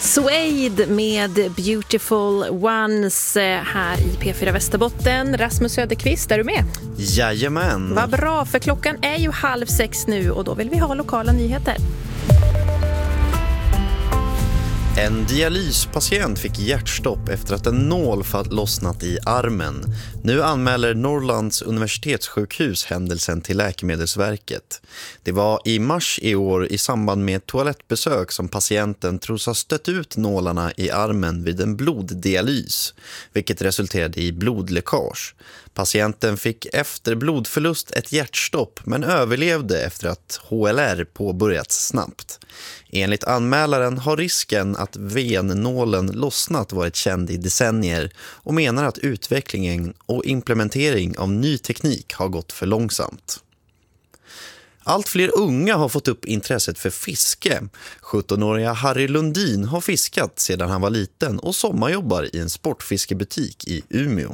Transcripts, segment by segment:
Suede med Beautiful Ones här i P4 Västerbotten. Rasmus Söderqvist, är du med? Jajamän. Vad bra, för klockan är ju 5:30 nu och då vill vi ha lokala nyheter. En dialyspatient fick hjärtstopp efter att en nål lossnat i armen. Nu anmäler Norrlands universitetssjukhus händelsen till Läkemedelsverket. Det var i mars i år i samband med ett toalettbesök som patienten tros ha stött ut nålarna i armen vid en bloddialys, vilket resulterade i blodläckage. Patienten fick efter blodförlust ett hjärtstopp men överlevde efter att HLR påbörjats snabbt. Enligt anmälaren har risken att vennålen lossnat varit känd i decennier och menar att utvecklingen och implementering av ny teknik har gått för långsamt. Allt fler unga har fått upp intresset för fiske. 17-åriga Harry Lundin har fiskat sedan han var liten och sommarjobbar i en sportfiskebutik i Umeå.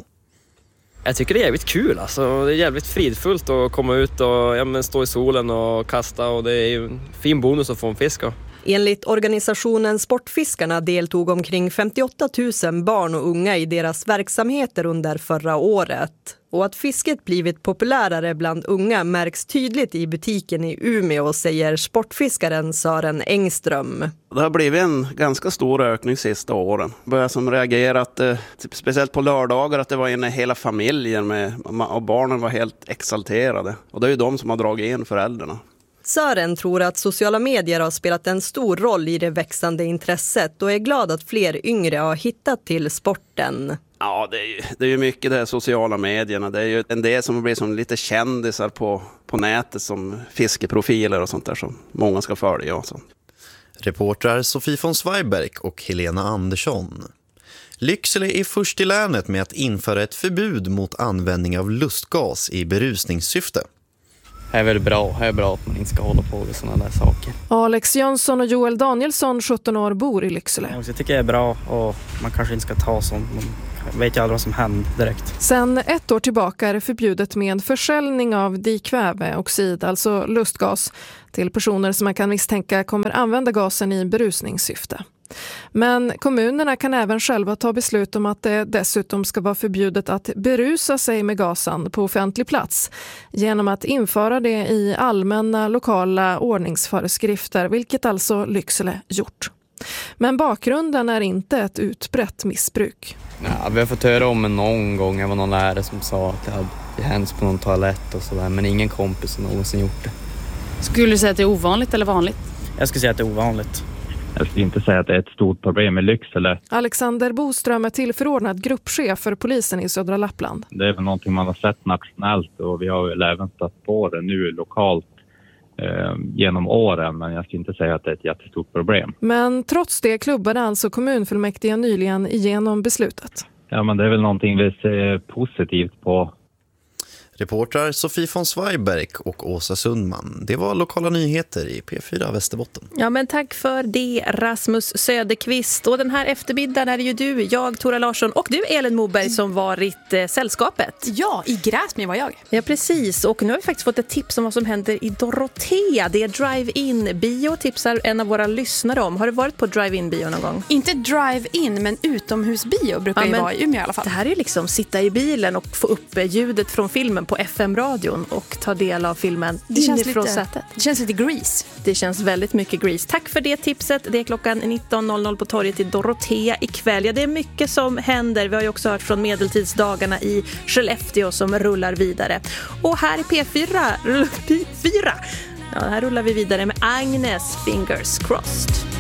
Jag tycker det är jävligt kul, alltså. Det är jävligt fridfullt att komma ut och stå i solen och kasta, och det är ju en fin bonus att få en fisk. Enligt organisationen Sportfiskarna deltog omkring 58 000 barn och unga i deras verksamheter under förra året. Och att fisket blivit populärare bland unga märks tydligt i butiken i Umeå, säger sportfiskaren Sören Engström. Det har blivit en ganska stor ökning sista åren. Började som reagerat, speciellt på lördagar, att det var inne hela familjen och barnen var helt exalterade. Och det är ju de som har dragit in föräldrarna. Sören tror att sociala medier har spelat en stor roll i det växande intresset och är glad att fler yngre har hittat till sporten. Ja, det är ju mycket det här sociala medierna. Det är ju en del som blir som lite kändisar på nätet, som fiskeprofiler och sånt där som många ska följa. Och sånt. Reportrar Sofie von Zweiberg och Helena Andersson. Lycksele är först i länet med att införa ett förbud mot användning av lustgas i berusningssyfte. Det är väl bra. Det är bra att man inte ska hålla på med sådana där saker. Alex Jönsson och Joel Danielsson, 17 år, bor i Lycksele. Jag tycker det är bra, och man kanske inte ska ta sånt. Man vet ju aldrig vad som händer direkt. Sen 1 år tillbaka är det förbjudet med försäljning av dikväveoxid, alltså lustgas, till personer som man kan misstänka kommer använda gasen i berusningssyfte. Men kommunerna kan även själva ta beslut om att det dessutom ska vara förbjudet att berusa sig med gasen på offentlig plats genom att införa det i allmänna lokala ordningsföreskrifter, vilket alltså Lycksele gjort. Men bakgrunden är inte ett utbrett missbruk. Ja, vi har fått höra om en någon gång. Jag var någon lärare som sa att det hade hänt på någon toalett och sådär, men ingen kompis har någonsin gjort det. Skulle du säga att det är ovanligt eller vanligt? Jag skulle säga att det är ovanligt. Jag skulle inte säga att det är ett stort problem i Lycksele. Alexander Boström är tillförordnad gruppchef för polisen i södra Lappland. Det är väl någonting man har sett nationellt, och vi har väl även stött på det nu lokalt genom åren, men jag skulle inte säga att det är ett jättestort problem. Men trots det klubbade alltså kommunfullmäktige nyligen igenom beslutet. Ja, men det är väl någonting vi ser positivt på. Reportrar Sofie von Zweiberg och Åsa Sundman. Det var lokala nyheter i P4 Västerbotten. Ja, men tack för det, Rasmus Söderqvist. Och den här eftermiddagen är det ju du, jag, Tora Larsson och du, Elin Moberg, som varit sällskapet. Ja, i Gräsmyr var jag. Ja, precis. Och nu har vi faktiskt fått ett tips om vad som händer i Dorotea. Det är drive-in-bio, tipsar en av våra lyssnare om. Har du varit på drive-in-bio någon gång? Inte drive-in, men utomhusbio brukar ju vara i Umeå i alla fall. Det här är ju liksom sitta i bilen och få upp ljudet från filmen på FM-radion och ta del av filmen inifrån sätet. Det känns lite Grease. Det känns väldigt mycket Grease. Tack för det tipset. Det är klockan 19.00 på torget i Dorotea ikväll. Ja, det är mycket som händer. Vi har ju också hört från medeltidsdagarna i Skellefteå som rullar vidare. Och här i P4, ja, här rullar vi vidare med Agnes Fingers Crossed.